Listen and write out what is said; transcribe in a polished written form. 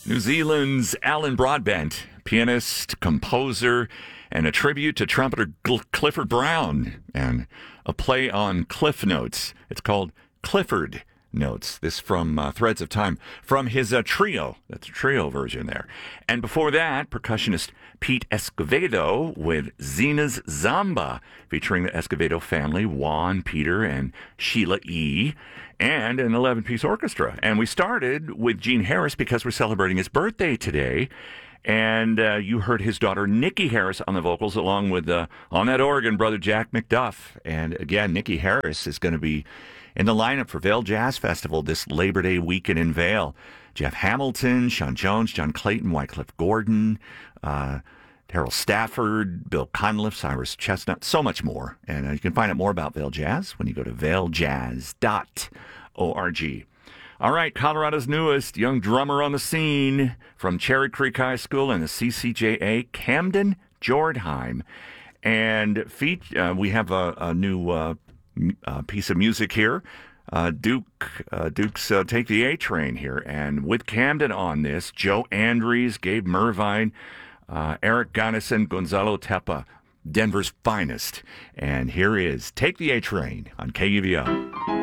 New Zealand's Alan Broadbent, pianist, composer, and a tribute to trumpeter Clifford Brown, and a play on Cliff Notes. It's called Clifford Notes. This from Threads of Time, from his trio. That's a trio version there. And before that, percussionist Pete Escovedo with Zena's Zamba, featuring the Escovedo family, Juan, Peter, and Sheila E., and an 11-piece orchestra. And we started with Gene Harris because we're celebrating his birthday today. And you heard his daughter, Nikki Harris, on the vocals, along with, on that organ, brother Jack McDuff. And again, Nikki Harris is going to be in the lineup for Vail Jazz Festival this Labor Day weekend in Vail. Jeff Hamilton, Sean Jones, John Clayton, Wycliffe Gordon, Harold Stafford, Bill Conliffe, Cyrus Chestnut, so much more. And you can find out more about Vail Jazz when you go to vailjazz.org. All right, Colorado's newest young drummer on the scene from Cherry Creek High School and the CCJA, Camden Jordheim. And we have a new piece of music here. Duke's Take the A Train here. And with Camden on this, Joe Andries, Gabe Mervine, Eric Gunnison, Gonzalo Tepa, Denver's finest. And here is Take the A Train on KUVO.